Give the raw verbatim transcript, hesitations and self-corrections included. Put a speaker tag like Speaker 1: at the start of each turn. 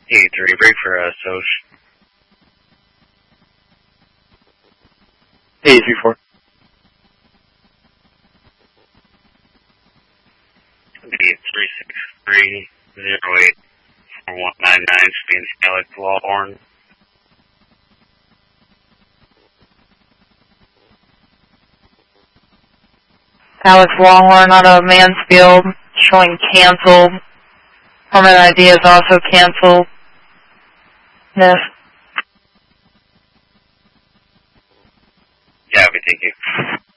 Speaker 1: eighty-three, break for uh, Soch.
Speaker 2: eighty-three four.
Speaker 1: three six three zero eight four one nine nine, speed Alex Lawhorn.
Speaker 3: Alex Longhorn on a Mansfield, showing canceled. Permanent I D is also canceled. Yes.
Speaker 1: Yeah, we thank you.